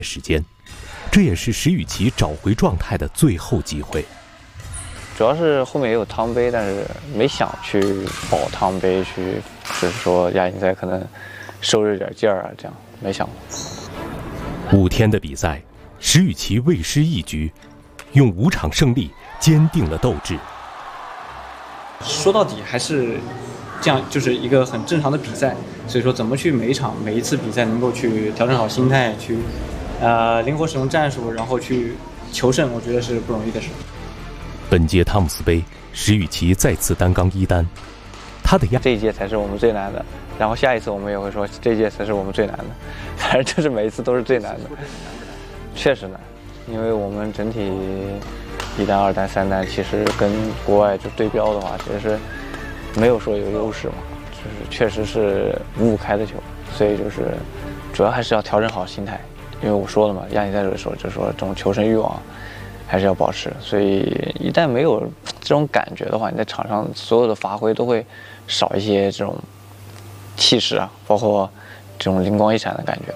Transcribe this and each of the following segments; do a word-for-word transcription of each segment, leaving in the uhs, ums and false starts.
时间，这也是石宇奇找回状态的最后机会。 主要是后面也有汤杯，但是没想去保汤杯，去就是说亚锦赛可能收着点劲儿啊，这样没想过。 五天的比赛，石宇奇未失一局，用五场胜利坚定了斗志。 说到底还是这样，就是一个很正常的比赛，所以说怎么去每一场每一次比赛能够去调整好心态，去呃灵活使用战术，然后去求胜，我觉得是不容易的事。 本届汤姆斯杯，石宇奇再次担纲一单，他的亚这一届才是我们最难的，然后下一次我们也会说这一届才是我们最难的，反正就是每一次都是最难的，确实难，因为我们整体一单、二单、三单其实跟国外就对标的话，其实是没有说有优势嘛，就是确实是五五开的球，所以就是主要还是要调整好心态，因为我说了嘛，亚锦赛的时候就说这种求胜欲望还是要保持，所以一旦没有这种感觉的话，你在场上所有的发挥都会少一些这种气势啊，包括这种灵光一闪的感觉。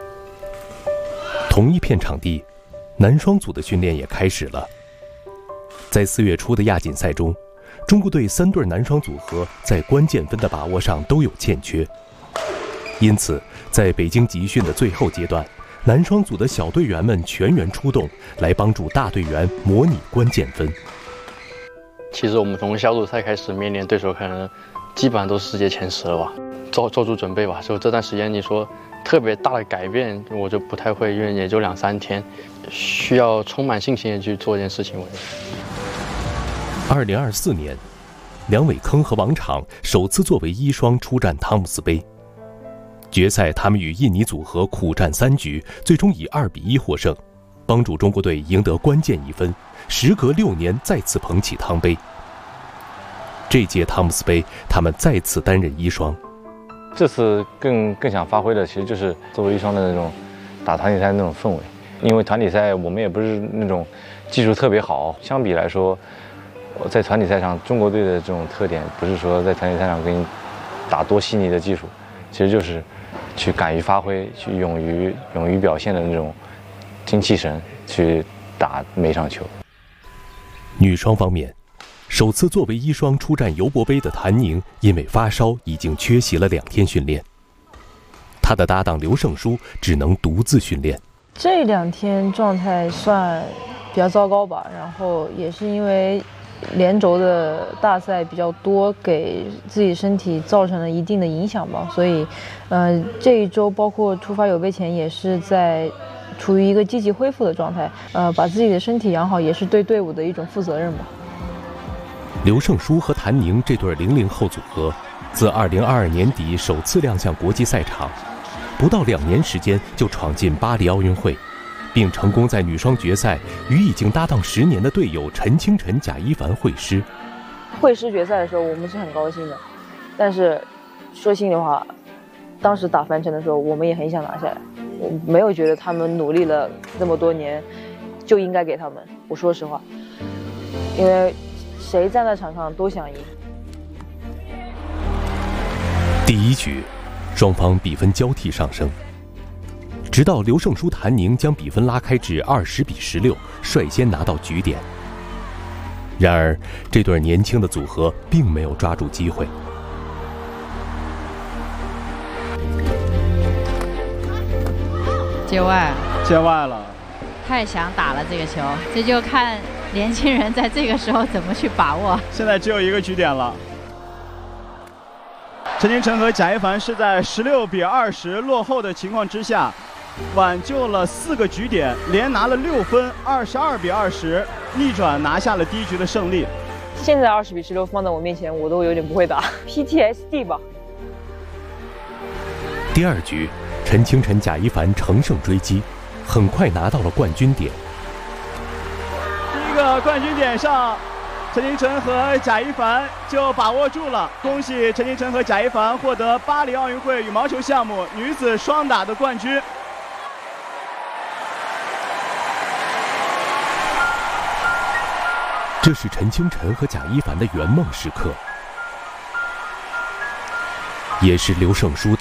同一片场地，男双组的训练也开始了。在四月初的亚锦赛中，中国队三对男双组合在关键分的把握上都有欠缺，因此在北京集训的最后阶段，男双组的小队员们全员出动，来帮助大队员模拟关键分。 其实我们从小组赛开始面临对手，可能基本上都是世界前十了吧，做做出准备吧。所以这段时间你说特别大的改变，我就不太会，因为也就两三天，需要充满信心的去做一件事情。我觉得。 二零二四年，梁伟铿和王昶首次作为一双出战汤姆斯杯。决赛，他们与印尼组合苦战三局，最终以二比一获胜，帮助中国队赢得关键一分，时隔六年再次捧起汤杯。这届汤姆斯杯，他们再次担任一双。 这次更更想发挥的，其实就是作为一双的那种打团体赛的那种氛围，因为团体赛我们也不是那种技术特别好，相比来说，在团体赛上中国队的这种特点，不是说在团体赛上给你打多细腻的技术，其实就是去敢于发挥，去勇于勇于表现的那种精气神，去打每场球。 女双方面，首次作为一双出战尤伯杯的谭宁，因为发烧已经缺席了两天训练，她的搭档刘胜书只能独自训练。 这两天状态算比较糟糕吧，然后也是因为连轴的大赛比较多，给自己身体造成了一定的影响吧，所以，呃，这一周包括出发尤杯前也是在处于一个积极恢复的状态，呃，把自己的身体养好也是对队伍的一种负责任吧。 刘胜书和谭宁这对零零后组合，自二零二二年底首次亮相国际赛场，不到两年时间就闯进巴黎奥运会。并成功在女双决赛与已经搭档十年的队友陈清晨、贾一凡会师。 会师决赛的时候，我们是很高兴的，但是说心里话，当时打樊城的时候，我们也很想拿下来。我没有觉得他们努力了那么多年，就应该给他们。我说实话，因为谁站在场上都想赢。 第一局，双方比分交替上升。直到刘胜书、谭宁将比分拉开至二十比十六，率先拿到局点。然而，这对年轻的组合并没有抓住机会。 界外， 界外了， 太想打了这个球，这就看年轻人在这个时候怎么去把握。 现在只有一个局点了。陈清晨和贾一凡是在十六比二十落后的情况之下，挽救了四个局点，连拿了六分，二十二比二十，逆转拿下了第一局的胜利。 现在二十比十六放在我面前，我都有点不会打 P T S D 吧。 第二局，陈清晨、贾一凡乘胜追击，很快拿到了冠军点。 第一个冠军点上，陈清晨和贾一凡就把握住了，恭喜陈清晨和贾一凡获得巴黎奥运会羽毛球项目女子双打的冠军。 这是陈清晨和贾一凡的圆梦时刻，也是刘胜书